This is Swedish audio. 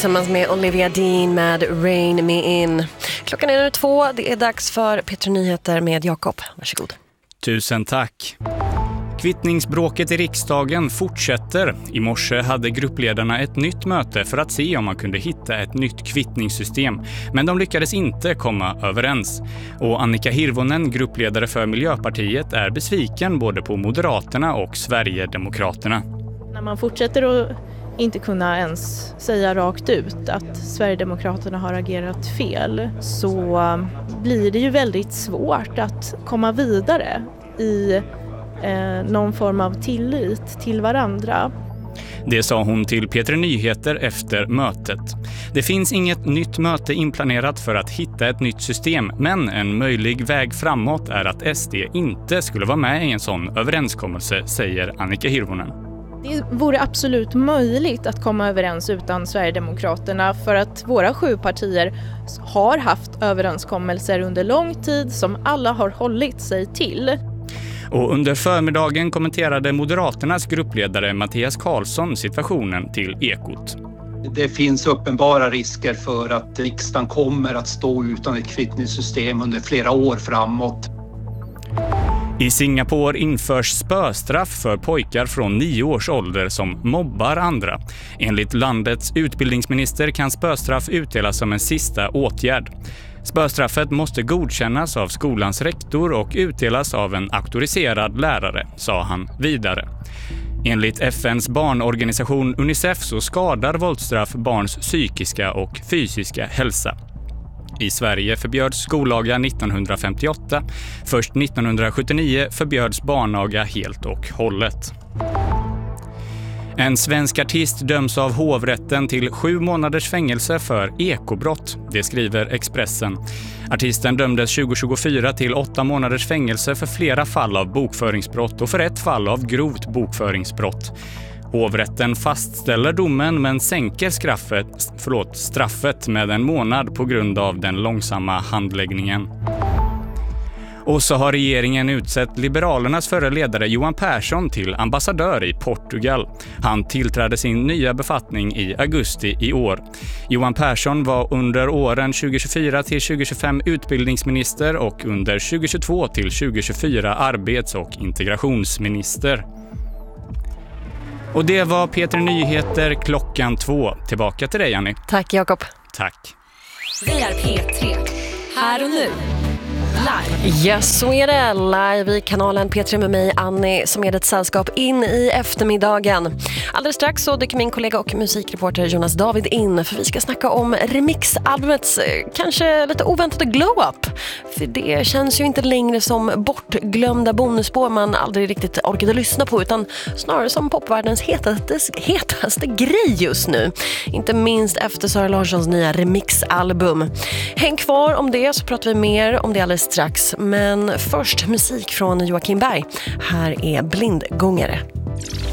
tillsammans med Olivia Dean med Rain Me In. Klockan är nu 2, det är dags för P3 Nyheter med Jakob. Varsågod. Tusen tack. Kvittningsbråket i riksdagen fortsätter. I morse hade gruppledarna ett nytt möte för att se om man kunde hitta ett nytt kvittningssystem. Men de lyckades inte komma överens. Och Annika Hirvonen, gruppledare för Miljöpartiet, är besviken både på Moderaterna och Sverigedemokraterna. När man fortsätter att inte kunna ens säga rakt ut att Sverigedemokraterna har agerat fel, så blir det ju väldigt svårt att komma vidare i någon form av tillit till varandra. Det sa hon till P3 Nyheter efter mötet. Det finns inget nytt möte inplanerat för att hitta ett nytt system, men en möjlig väg framåt är att SD inte skulle vara med i en sån överenskommelse, säger Annika Hirvonen. Det vore absolut möjligt att komma överens utan Sverigedemokraterna, för att våra 7 partier har haft överenskommelser under lång tid som alla har hållit sig till. Och under förmiddagen kommenterade Moderaternas gruppledare Mattias Karlsson situationen till Ekot. Det finns uppenbara risker för att riksdagen kommer att stå utan ett kvittningssystem under flera år framåt. I Singapore införs spöstraff för pojkar från 9 års ålder som mobbar andra. Enligt landets utbildningsminister kan spöstraff utdelas som en sista åtgärd. Spöstraffet måste godkännas av skolans rektor och utdelas av en auktoriserad lärare, sa han vidare. Enligt FNs barnorganisation UNICEF så skadar våldsstraff barns psykiska och fysiska hälsa. I Sverige förbjöds skolaga 1958. Först 1979 förbjöds barnaga helt och hållet. En svensk artist döms av hovrätten till 7 månaders fängelse för ekobrott, det skriver Expressen. Artisten dömdes 2024 till 8 månaders fängelse för flera fall av bokföringsbrott och för ett fall av grovt bokföringsbrott. Hovrätten fastställer domen men sänker straffet med 1 månad på grund av den långsamma handläggningen. Och så har regeringen utsett Liberalernas förre ledare Johan Persson till ambassadör i Portugal. Han tillträdde sin nya befattning i augusti i år. Johan Persson var under åren 2024 till 2025 utbildningsminister och under 2022 till 2024 arbets- och integrationsminister. Och det var P3 Nyheter klockan 2. Tillbaka till dig, Annie. Tack, Jakob. Tack. Vi är P3. Här och nu. Live. Ja, så är det. Live i kanalen P3 med mig, Annie, som är ett sällskap in i eftermiddagen. Alldeles strax så dyker min kollega och musikreporter Jonas David in, för vi ska snacka om remixalbumets kanske lite oväntade glow-up. För det känns ju inte längre som bortglömda bonusspår man aldrig riktigt orkade lyssna på, utan snarare som popvärldens hetaste grej just nu. Inte minst efter Sara Larssons nya remixalbum. Häng kvar om det, så pratar vi mer om det alldeles strax. Men först musik från Joakim Berg. Här är Blindgångare.